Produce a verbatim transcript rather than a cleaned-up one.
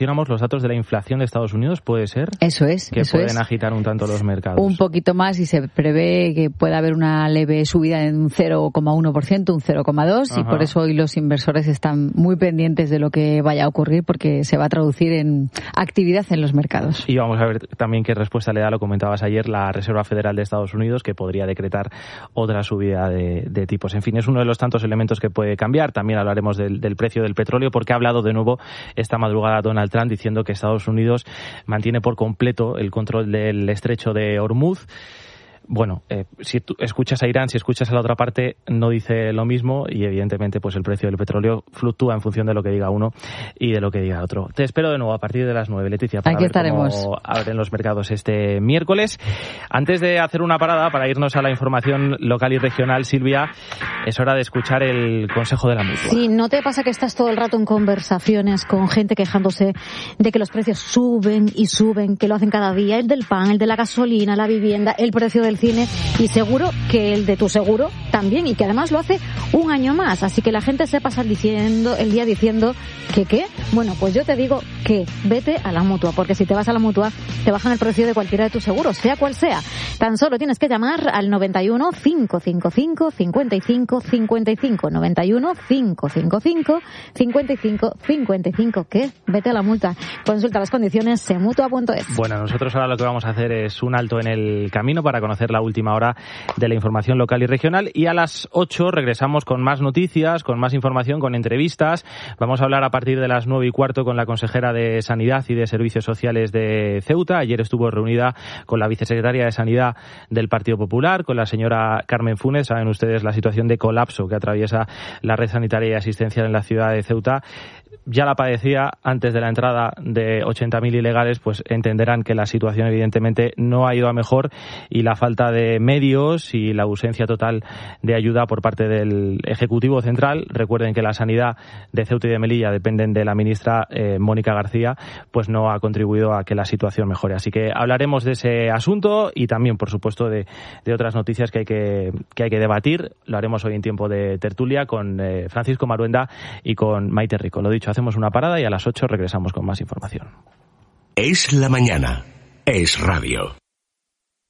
Tenemos los datos de la inflación de Estados Unidos, ¿puede ser? Eso es, que eso pueden es. agitar un tanto los mercados. Un poquito más y se prevé que pueda haber una leve subida en un cero coma uno por ciento, un cero coma dos por ciento, y por eso hoy los inversores están muy pendientes de lo que vaya a ocurrir porque se va a traducir en actividad en los mercados. Y vamos a ver también qué respuesta le da, lo comentabas ayer, la Reserva Federal de Estados Unidos, que podría decretar otra subida de, de tipos. En fin, es uno de los tantos elementos que puede cambiar. También hablaremos del, del precio del petróleo, porque ha hablado de nuevo esta madrugada Donald Trump diciendo que Estados Unidos mantiene por completo el control del estrecho de Hormuz. Bueno, eh, si tú escuchas a Irán, si escuchas a la otra parte, no dice lo mismo y evidentemente pues el precio del petróleo fluctúa en función de lo que diga uno y de lo que diga otro. Te espero de nuevo a partir de las nueve, Leticia, para Aquí ver estaremos. cómo abren los mercados este miércoles. Antes de hacer una parada para irnos a la información local y regional, Silvia, es hora de escuchar el consejo de la Mutua. Sí, ¿no te pasa que estás todo el rato en conversaciones con gente quejándose de que los precios suben y suben, que lo hacen cada día, el del pan, el de la gasolina, la vivienda, el precio del cine, y seguro que el de tu seguro también, y que además lo hace un año más, así que la gente se pasa diciendo el día diciendo que qué? Bueno, pues yo te digo que vete a la Mutua, porque si te vas a la Mutua te bajan el precio de cualquiera de tus seguros, sea cual sea. Tan solo tienes que llamar al noventa y uno, cinco cinco cinco, cincuenta y cinco cincuenta y cinco, noventa y uno, cinco cinco cinco, cincuenta y cinco cincuenta y cinco. ¿Qué? Vete a la multa. Consulta las condiciones en mutua punto es. Bueno, nosotros ahora lo que vamos a hacer es un alto en el camino para conocer la última hora de la información local y regional, y a las ocho regresamos con más noticias, con más información, con entrevistas. Vamos a hablar a partir de las nueve y cuarto con la consejera de Sanidad y de Servicios Sociales de Ceuta. Ayer estuvo reunida con la vicesecretaria de Sanidad del Partido Popular, con la señora Carmen Funes. Saben ustedes la situación de colapso que atraviesa la red sanitaria y asistencial en la ciudad de Ceuta. Ya la padecía antes de la entrada de ochenta mil ilegales, pues entenderán que la situación evidentemente no ha ido a mejor, y la falta de medios y la ausencia total de ayuda por parte del Ejecutivo Central. Recuerden que la sanidad de Ceuta y de Melilla dependen de la ministra eh, Mónica García, pues no ha contribuido a que la situación mejore. Así que hablaremos de ese asunto y también, por supuesto, de, de otras noticias que hay que, que hay que debatir. Lo haremos hoy en tiempo de tertulia con eh, Francisco Maruenda y con Maite Rico. Lo dicho, hacemos una parada y a las ocho regresamos con más información. Es la mañana. Es radio.